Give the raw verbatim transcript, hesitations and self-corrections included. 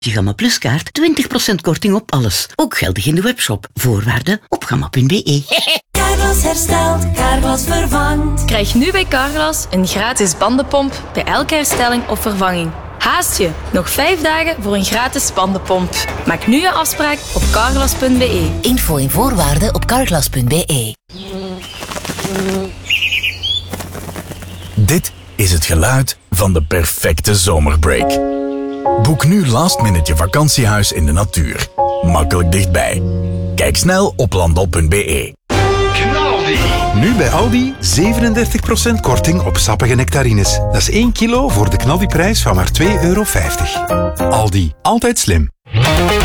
Gamma Plus kaart, twintig procent korting op alles. Ook geldig in de webshop. Voorwaarden op gamma punt be. Carglass herstelt, Carglass vervangt. Krijg nu bij Carglass een gratis bandenpomp bij elke herstelling of vervanging. Haast je, nog vijf dagen voor een gratis bandenpomp. Maak nu je afspraak op carglass punt be. Info en voorwaarden op carglass punt be. Dit is het geluid van de perfecte zomerbreak. Boek nu last minute je vakantiehuis in de natuur. Makkelijk dichtbij. Kijk snel op landal punt be. Nu bij Aldi zevenendertig procent korting op sappige nectarines. Dat is één kilo voor de knaldiprijs van maar twee euro vijftig. Aldi, altijd slim.